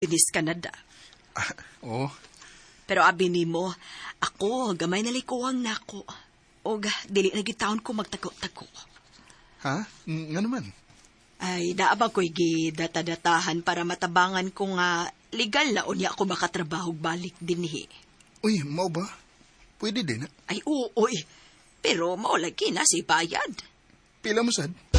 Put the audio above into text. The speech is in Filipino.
Binis Canada. Oo. Pero abi nimo, ako gamay na likuwang nako. Og dili na gitaon ko magtago-tago. Ha? Nga naman. Ay, naabang ko'y gidata-datahan para matabangan ko nga legal na unya ako makatrabaho balik dinhi. Uy, mao ba? Pwede din. Ay, uoy. Pero maulagi na si bayad. Pila mo sad?